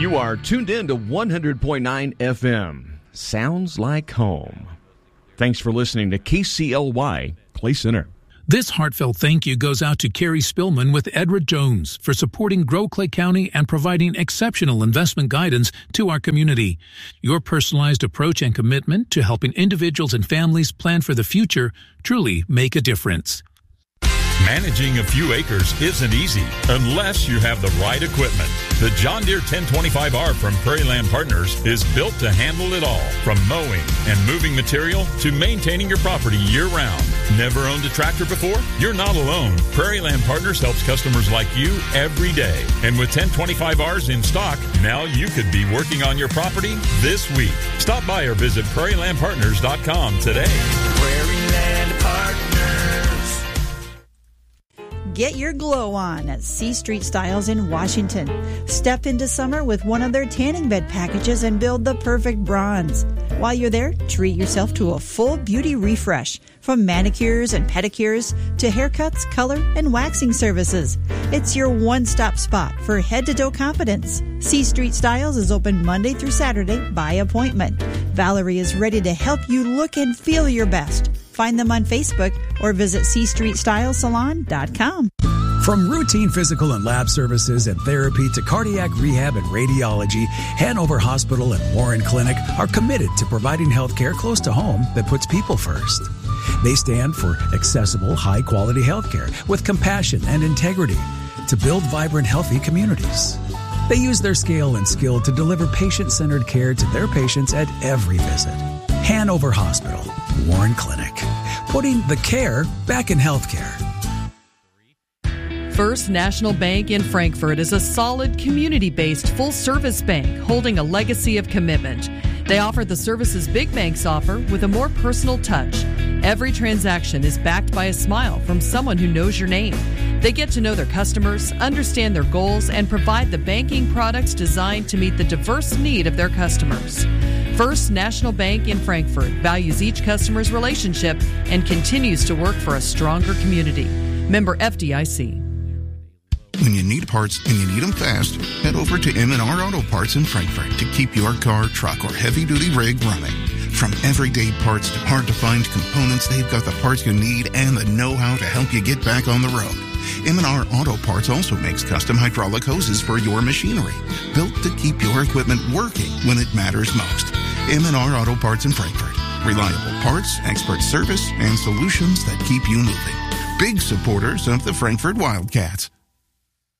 You are tuned in to 100.9 FM. Sounds like home. Thanks for listening to KCLY Clay Center. This heartfelt thank you goes out to Carrie Spillman with Edward Jones for supporting Grow Clay County and providing exceptional investment guidance to our community. Your personalized approach and commitment to helping individuals and families plan for the future truly make a difference. Managing a few acres isn't easy unless you have the right equipment. The John Deere 1025R from Prairie Land Partners is built to handle it all, from mowing and moving material to maintaining your property year-round. Never owned a tractor before? You're not alone. Prairie Land Partners helps customers like you every day. And with 1025Rs in stock, now you could be working on your property this week. Stop by or visit prairielandpartners.com today. Prairie Land Partners. Get your glow on at C Street Styles in Washington. Step into summer with one of their tanning bed packages and build the perfect bronze. While you're there, treat yourself to a full beauty refresh, from manicures and pedicures to haircuts, color, and waxing services. It's your one-stop spot for head-to-toe confidence. C Street Styles is open Monday through Saturday by appointment. Valerie is ready to help you look and feel your best. Find them on Facebook or visit cstreetstylesalon.com. From routine physical and lab services and therapy to cardiac rehab and radiology, Hanover Hospital and Warren Clinic are committed to providing health care close to home that puts people first. They stand for accessible, high-quality health care with compassion and integrity to build vibrant, healthy communities. They use their scale and skill to deliver patient-centered care to their patients at every visit. Hanover Hospital, Warren Clinic, putting the care back in healthcare. First National Bank in Frankfort is a solid, community-based, full-service bank holding a legacy of commitment. They offer the services big banks offer with a more personal touch. Every transaction is backed by a smile from someone who knows your name. They get to know their customers, understand their goals, and provide the banking products designed to meet the diverse need of their customers. First National Bank in Frankfort values each customer's relationship and continues to work for a stronger community. Member FDIC. When you need parts and you need them fast, head over to M&R Auto Parts in Frankfort to keep your car, truck, or heavy-duty rig running. From everyday parts to hard-to-find components, they've got the parts you need and the know-how to help you get back on the road. M&R Auto Parts also makes custom hydraulic hoses for your machinery, built to keep your equipment working when it matters most. M&R Auto Parts in Frankfort. Reliable parts, expert service, and solutions that keep you moving. Big supporters of the Frankfort Wildcats.